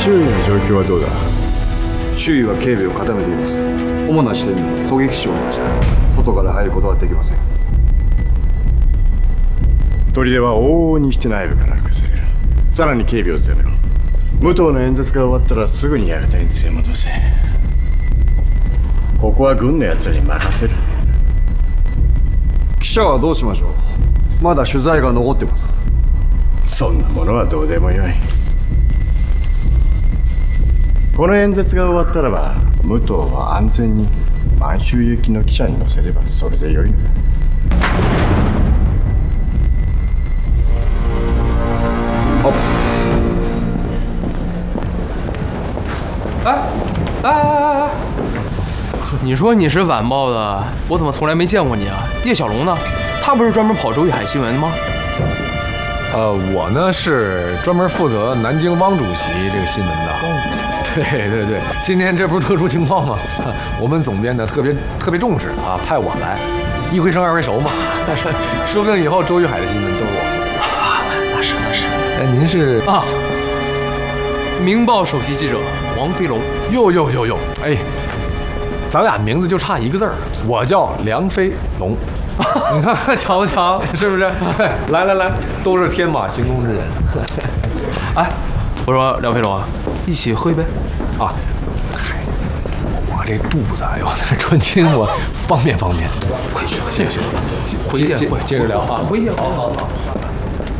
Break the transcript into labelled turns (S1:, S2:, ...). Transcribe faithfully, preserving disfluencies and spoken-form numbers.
S1: 周囲の状況はどうだ？
S2: 周囲は警備を固めています。主な支店に狙撃手を置きました。外から入ることはできません。
S1: 砦は往々にして内部から崩れる。さらに警備を強めろ。武藤の演説が終わったらすぐに館に連れ戻せ。ここは軍のやつらに任せる。
S2: 記者はどうしましょう？まだ取材が残ってます。
S1: そんなものはどうでもよい。この演説が終わったらば武藤は安全に満州行きの汽車に乗せればそれでよいのだ。
S3: 哎哎哎哎！你说你是晚报的，我怎么从来没见过你啊？叶小龙呢？他不是专门跑周玉海新闻的吗？
S4: 呃，我呢是专门负责南京汪主席这个新闻的。汪主席？对对对，今天这不是特殊情况吗？我们总编呢特别特别重视啊，派我来，一回生二回熟嘛。说不定以后周玉海的新闻都是我负责的。
S3: 啊，那是那是。
S4: 哎，您是
S3: 啊？《明报》首席记者王飞龙。
S4: 哟哟哟哟，哎，咱俩名字就差一个字儿，我叫梁飞龙。你看，瞧不瞧？是不是？来来来，都是天马行空之人。
S3: 哎，我说梁飞龙啊，一起喝一杯
S4: 啊！嗨，我这肚子，哎呦，穿亲我方便方便。
S3: 快去，谢谢，回见，
S4: 接着聊啊，
S3: 回见，好好好。